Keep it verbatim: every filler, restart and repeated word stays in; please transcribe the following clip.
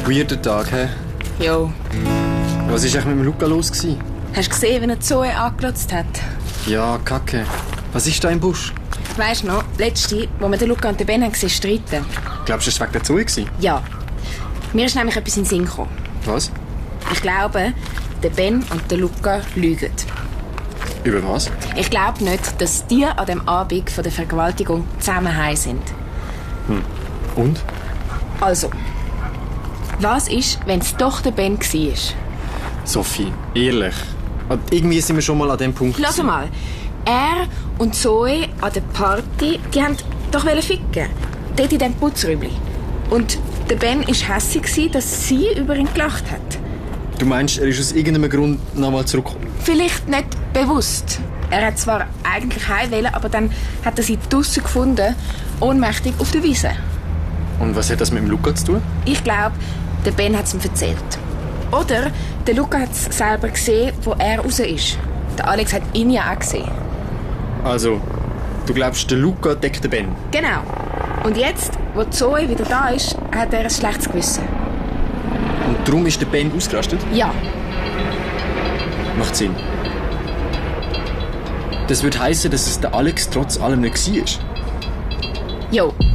Weirder Tag, hä? Jo. Was war eigentlich mit dem Luca los gewesen? Hast du gesehen, wie er Zoe angelotzt hat? Ja, Kacke. Was ist da im Busch? Weisst du noch, letzte, wo wir den Luca und den Ben gesehen streiten? Glaubst du, es war wegen der Zoe gewesen? Ja. Mir ist nämlich etwas in den Sinn gekommen. Was? Ich glaube, der Ben und der Luca lügen. Über was? Ich glaube nicht, dass die an dem Abend von der Vergewaltigung zusammen heim sind. Hm. Und? Also, was ist, wenn es doch der Ben war? Sophie, ehrlich. Irgendwie sind wir schon mal an dem Punkt. Lass mal. Er und Zoe an der Party, die haben doch ficken. Dort in diesem Putzräumchen. Und der Ben war hässig, dass sie über ihn gelacht hat. Du meinst, er ist aus irgendeinem Grund nochmal zurückgekommen? Vielleicht nicht bewusst. Er hat zwar eigentlich heim wollen, aber dann hat er sie draussen gefunden, ohnmächtig auf der Wiese. Und was hat das mit dem Luca zu tun? Ich glaube, der Ben hat es ihm erzählt. Oder der Luca hat es selber gesehen, wo er raus ist. Der Alex hat ihn ja auch gesehen. Also, du glaubst, der Luca deckt den Ben? Genau. Und jetzt, wo Zoe wieder da ist, hat er ein schlechtes Gewissen. Und darum ist der Ben ausgerastet? Ja. Macht Sinn. Das würde heissen, dass es der Alex trotz allem nicht war. Jo.